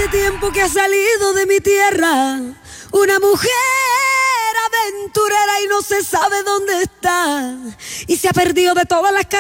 Hace tiempo que ha salido de mi tierra una mujer aventurera y no se sabe dónde está. Y se ha perdido de todas las carreteras